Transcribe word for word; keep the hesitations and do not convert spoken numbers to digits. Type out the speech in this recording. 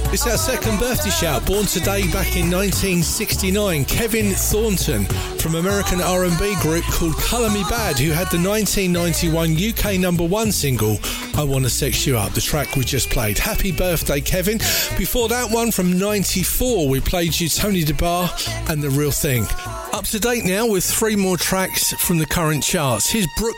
It's our second birthday shout, born today back in nineteen sixty-nine. Kevin Thornton from American R and B group called Colour Me Bad, who had the nineteen ninety-one U K number one single, I Wanna Sex You Up, the track we just played. Happy birthday, Kevin. Before that one from ninety-four, we played you Tony DeBar and The Real Thing. Up to date now with three more tracks from the current charts. Here's Brooke